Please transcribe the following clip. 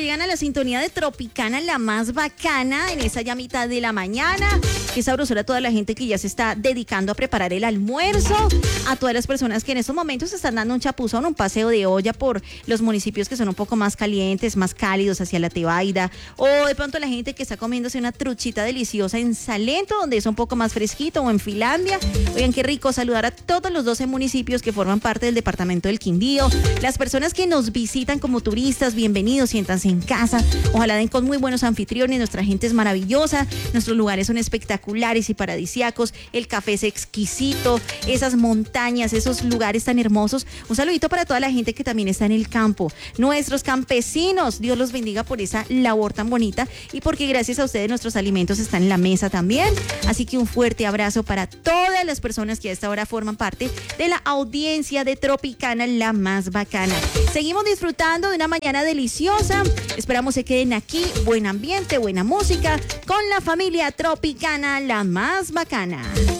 llegan a la sintonía de Tropicana, la más bacana, en esa ya mitad de la mañana. Qué sabrosura a toda la gente que ya se está dedicando a preparar el almuerzo, a todas las personas que en estos momentos están dando un chapuzón, un paseo de olla por los municipios que son un poco más calientes, más cálidos, hacia la Tebaida, o de pronto la gente que está comiéndose una truchita deliciosa en Salento, donde es un poco más fresquito, o en Finlandia. Oigan, qué rico saludar a todos los 12 municipios que forman parte del departamento del Quindío, las personas que nos visitan como turistas, bienvenidos, siéntanse en casa, ojalá den con muy buenos anfitriones, nuestra gente es maravillosa, nuestros lugares son espectaculares y paradisíacos, el café es exquisito, esas montañas, esos lugares tan hermosos. Un saludito para toda la gente que también está en el campo, nuestros campesinos, Dios los bendiga por esa labor tan bonita y porque gracias a ustedes nuestros alimentos están en la mesa también, así que un fuerte abrazo para todas las personas que a esta hora forman parte de la audiencia de Tropicana, la más bacana. Seguimos disfrutando de una mañana deliciosa, esperamos se queden aquí, buen ambiente, buena música, con la familia Tropicana, la más bacana.